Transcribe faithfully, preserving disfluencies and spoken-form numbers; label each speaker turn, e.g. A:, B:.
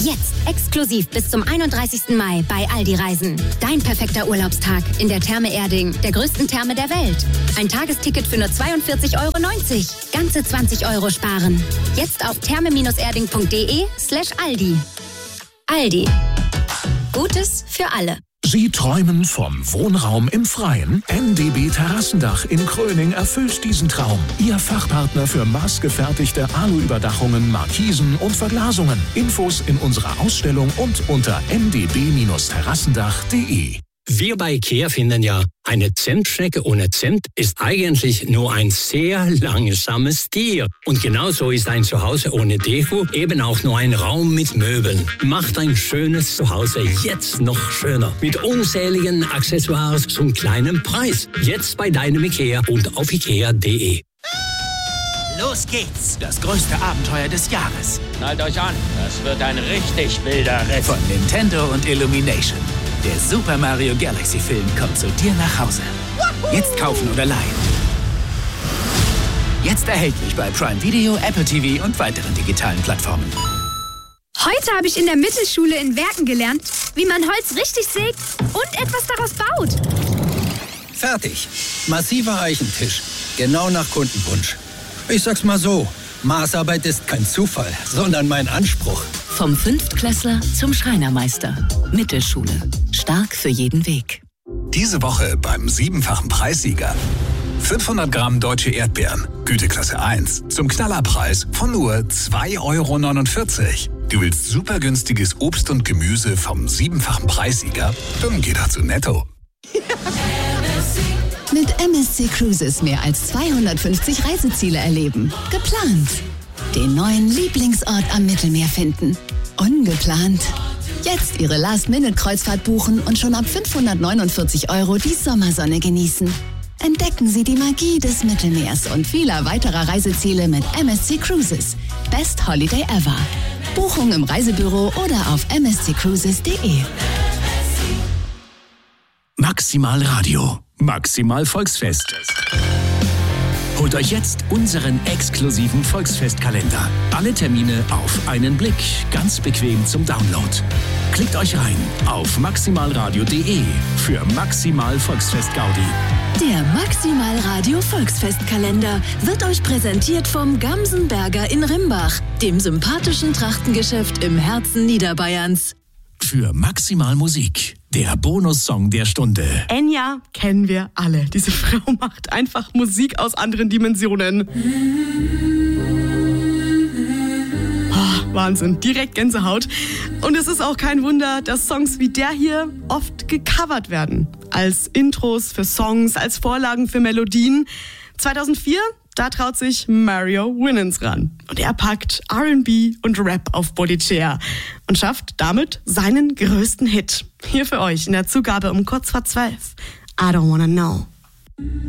A: Jetzt exklusiv bis zum einunddreißigsten Mai bei Aldi Reisen. Dein perfekter Urlaubstag in der Therme Erding, der größten Therme der Welt. Ein Tagesticket für nur zweiundvierzig Euro neunzig. Ganze zwanzig Euro sparen. Jetzt auf therme-erding.de slash Aldi. Aldi. Gutes für alle.
B: Sie träumen vom Wohnraum im Freien? N D B Terrassendach in Kröning erfüllt diesen Traum. Ihr Fachpartner für maßgefertigte Aluüberdachungen, Markisen und Verglasungen. Infos in unserer Ausstellung und unter n d b terrassendach punkt d e.
C: Wir bei IKEA finden ja, eine Zentschnecke ohne Zimt ist eigentlich nur ein sehr langsames Tier. Und genauso ist ein Zuhause ohne Deko eben auch nur ein Raum mit Möbeln. Macht ein schönes Zuhause jetzt noch schöner. Mit unzähligen Accessoires zum kleinen Preis. Jetzt bei deinem IKEA und auf ikea punkt d e.
D: Los geht's! Das größte Abenteuer des Jahres.
E: Schnallt euch an, das wird ein richtig wilder Ritt.
D: Von Nintendo und Illumination. Der Super Mario Galaxy Film kommt zu dir nach Hause. Jetzt kaufen oder leihen. Jetzt erhältlich bei Prime Video, Apple T V und weiteren digitalen Plattformen.
F: Heute habe ich in der Mittelschule in Werken gelernt, wie man Holz richtig sägt und etwas daraus baut.
G: Fertig. Massiver Eichentisch. Genau nach Kundenwunsch. Ich sag's mal so, Maßarbeit ist kein Zufall, sondern mein Anspruch.
H: Vom Fünftklässler zum Schreinermeister. Mittelschule. Stark für jeden Weg.
I: Diese Woche beim siebenfachen Preissieger. fünfhundert Gramm deutsche Erdbeeren, Güteklasse eins, zum Knallerpreis von nur zwei Euro neunundvierzig. Du willst super günstiges Obst und Gemüse vom siebenfachen Preissieger? Dann geh doch zu Netto.
H: Mit M S C Cruises mehr als zweihundertfünfzig Reiseziele erleben. Geplant. Den neuen Lieblingsort am Mittelmeer finden. Ungeplant. Jetzt Ihre Last-Minute-Kreuzfahrt buchen und schon ab fünfhundertneunundvierzig Euro die Sommersonne genießen. Entdecken Sie die Magie des Mittelmeers und vieler weiterer Reiseziele mit M S C Cruises. Best Holiday ever. Buchung im Reisebüro oder auf m s c cruises punkt d e.
J: Maximal Radio. Maximal Volksfest. Holt euch jetzt unseren exklusiven Volksfestkalender. Alle Termine auf einen Blick, ganz bequem zum Download. Klickt euch rein auf maximalradio punkt d e für Maximal Volksfest Gaudi.
H: Der Maximal Radio Volksfestkalender wird euch präsentiert vom Gamsenberger in Rimbach, dem sympathischen Trachtengeschäft im Herzen Niederbayerns.
J: Für Maximal Musik, der Bonussong der Stunde.
K: Enya kennen wir alle. Diese Frau macht einfach Musik aus anderen Dimensionen. Oh, Wahnsinn, direkt Gänsehaut. Und es ist auch kein Wunder, dass Songs wie der hier oft gecovert werden. Als Intros für Songs, als Vorlagen für Melodien. zweitausendvier, da traut sich Mario Winans ran. Und er packt R and B und Rap auf Bollicea und schafft damit seinen größten Hit. Hier für euch in der Zugabe um kurz vor zwölf. I don't wanna know.